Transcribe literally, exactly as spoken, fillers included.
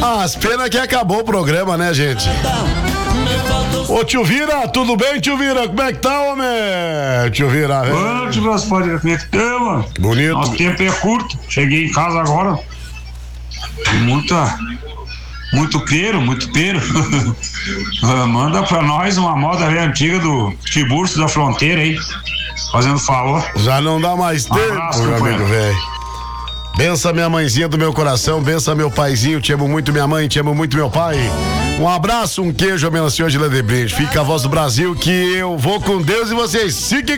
Ah, as pena que acabou o programa, né, gente? Ô, tio Vira, tudo bem, tio Vira? Como é que tá, homem? Tio Vira, velho. Ô, tio Gaspar, como é que tá, mano? Bonito. Nosso tempo é curto. Cheguei em casa agora. Muita. Muito pero, muito pero. Manda pra nós uma moda aí antiga do Tiburcio da Fronteira aí. Fazendo favor. Já não dá mais tempo, Um abraço, meu companheiro. amigo, velho. Bença minha mãezinha do meu coração, bença meu paizinho, te amo muito minha mãe, te amo muito meu pai. Um abraço, um queijo, a melancia de Ledebrinde. Fica a voz do Brasil, que eu vou com Deus e vocês fiquem